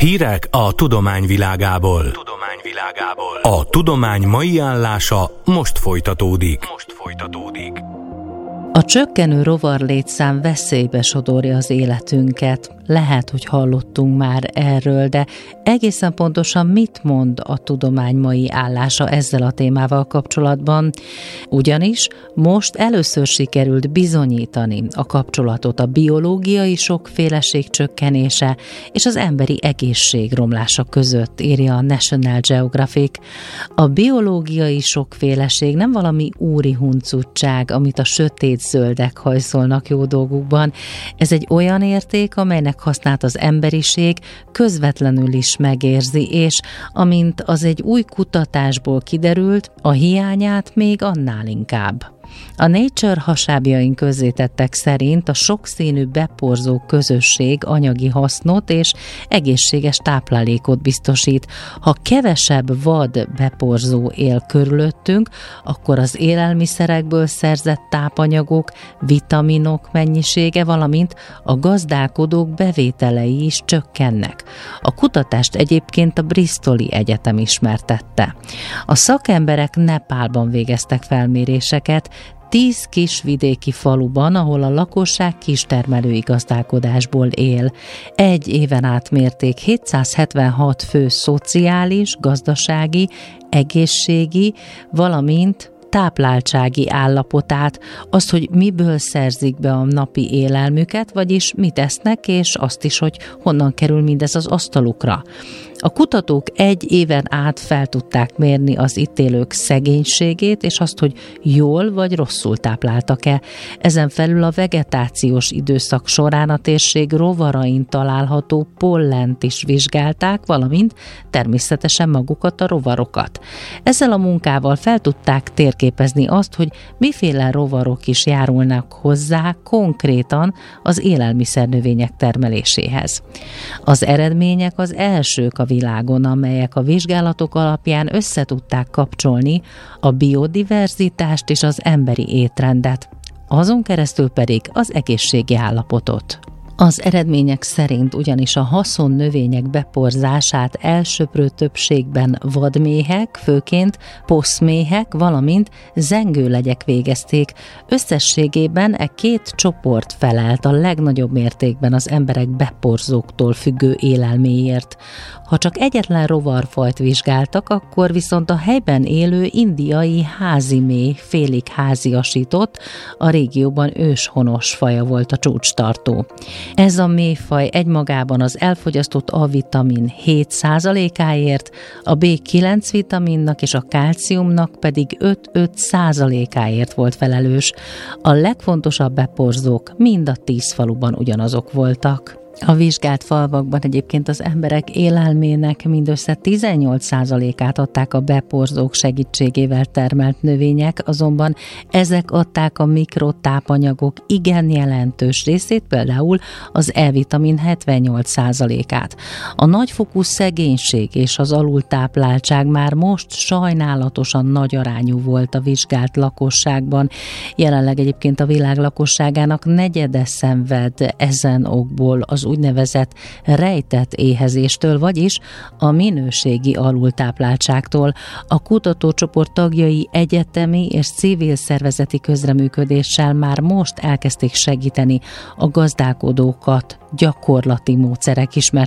Hírek a tudomány világából. A tudomány mai állása most folytatódik. A csökkenő rovarlétszám veszélybe sodorja az életünket. Lehet, hogy hallottunk már erről, de egészen pontosan mit mond a tudomány mai állása ezzel a témával kapcsolatban? Ugyanis most először sikerült bizonyítani a kapcsolatot a biológiai sokféleség csökkenése és az emberi egészség romlása között, írja a National Geographic. A biológiai sokféleség nem valami úri huncutság, amit a sötét zöldek hajszolnak jó dolgukban. Ez egy olyan érték, amelynek hasznát az emberiség közvetlenül is megérzi, és amint az egy új kutatásból kiderült, a hiányát még annál inkább. A Nature hasábjain közzétettek szerint a sokszínű beporzó közösség anyagi hasznot és egészséges táplálékot biztosít. Ha kevesebb vad beporzó él körülöttünk, akkor az élelmiszerekből szerzett tápanyagok, vitaminok mennyisége, valamint a gazdálkodók bevételei is csökkennek. A kutatást egyébként a Bristoli Egyetem ismertette. A szakemberek Nepálban végeztek felméréseket, 10 kis vidéki faluban, ahol a lakosság kistermelői gazdálkodásból él. Egy éven át mérték 776 fő szociális, gazdasági, egészségi, valamint tápláltsági állapotát, azt, hogy miből szerzik be a napi élelmüket, vagyis mit esznek, és azt is, hogy honnan kerül mindez az asztalukra. A kutatók egy éven át fel tudták mérni az itt élők szegénységét, és azt, hogy jól vagy rosszul tápláltak-e. Ezen felül a vegetációs időszak során a térség rovarain található pollent is vizsgálták, valamint természetesen magukat, a rovarokat. Ezzel a munkával fel tudták térképezni azt, hogy miféle rovarok is járulnak hozzá konkrétan az élelmiszernövények termeléséhez. Az eredmények az elsők a világon, amelyek a vizsgálatok alapján összetudták kapcsolni a biodiverzitást és az emberi étrendet, azon keresztül pedig az egészségi állapotot. Az eredmények szerint ugyanis a haszonnövények beporzását elsöprő többségben vadméhek, főként poszméhek, valamint zengőlegyek végezték. Összességében e két csoport felelt a legnagyobb mértékben az emberek beporzóktól függő élelméért. Ha csak egyetlen rovarfajt vizsgáltak, akkor viszont a helyben élő indiai háziméh félig háziasított, a régióban őshonos faja volt a csúcstartó. Ez a méhfaj egymagában az elfogyasztott A-vitamin 7%-áért, a B9 vitaminnak és a kálciumnak pedig 5% volt felelős. A legfontosabb beporzók mind a 10 faluban ugyanazok voltak. A vizsgált falvakban egyébként az emberek élelmének mindössze 18%-át adták a beporzók segítségével termelt növények, azonban ezek adták a mikrotápanyagok igen jelentős részét, például az E-vitamin 78%-át. A nagyfokú szegénység és az alultápláltság már most sajnálatosan nagy arányú volt a vizsgált lakosságban. Jelenleg egyébként a világ lakosságának negyede szenved ezen okból, az úgynevezett rejtett éhezéstől, vagyis a minőségi alultápláltságtól. A kutatócsoport tagjai egyetemi és civil szervezeti közreműködéssel már most elkezdték segíteni a gazdálkodókat, gyakorlati módszerek ismertetésében